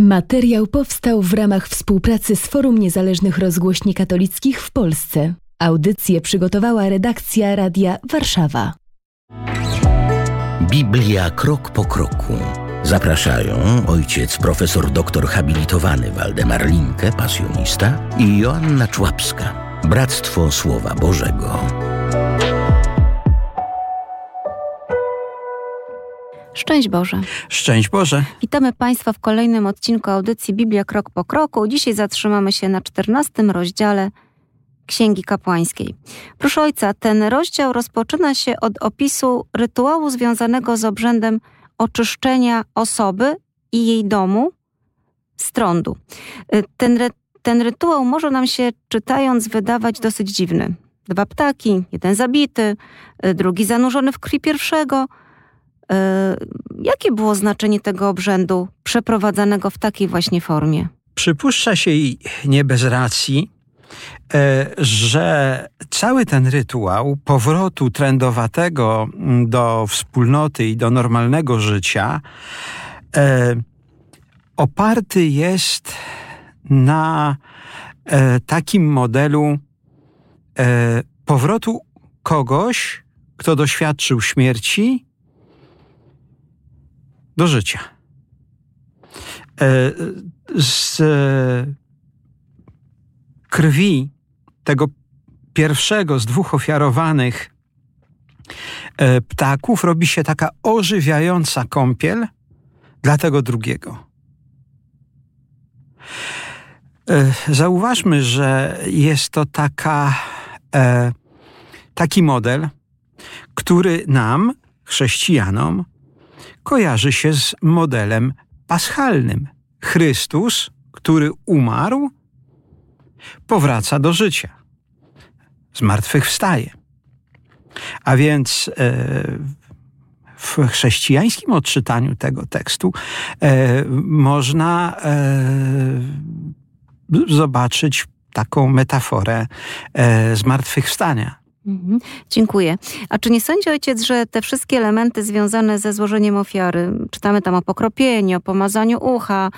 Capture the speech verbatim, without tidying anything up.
Materiał powstał w ramach współpracy z Forum Niezależnych Rozgłośni Katolickich w Polsce. Audycję przygotowała redakcja Radia Warszawa. Biblia krok po kroku. Zapraszają ojciec profesor doktor habilitowany Waldemar Linke, pasjonista, i Joanna Człapska, Bractwo Słowa Bożego. Szczęść Boże. Szczęść Boże. Witamy Państwa w kolejnym odcinku audycji Biblia krok po kroku. Dzisiaj zatrzymamy się na czternastym rozdziale Księgi Kapłańskiej. Proszę Ojca, ten rozdział rozpoczyna się od opisu rytuału związanego z obrzędem oczyszczenia osoby i jej domu z trądu. Ten, ten rytuał może nam się, czytając, wydawać dosyć dziwny. Dwa ptaki, jeden zabity, drugi zanurzony w krwi pierwszego. Jakie było znaczenie tego obrzędu przeprowadzanego w takiej właśnie formie? Przypuszcza się, i nie bez racji, że cały ten rytuał powrotu trędowatego do wspólnoty i do normalnego życia oparty jest na takim modelu powrotu kogoś, kto doświadczył śmierci, do życia. Z krwi tego pierwszego z dwóch ofiarowanych ptaków robi się taka ożywiająca kąpiel dla tego drugiego. Zauważmy, że jest to taka, taki model, który nam, chrześcijanom, kojarzy się z modelem paschalnym. Chrystus, który umarł, powraca do życia. Zmartwychwstaje. A więc e, w chrześcijańskim odczytaniu tego tekstu e, można e, zobaczyć taką metaforę e, zmartwychwstania. Mhm. Dziękuję. A czy nie sądzi Ojciec, że te wszystkie elementy związane ze złożeniem ofiary, czytamy tam o pokropieniu, o pomazaniu ucha,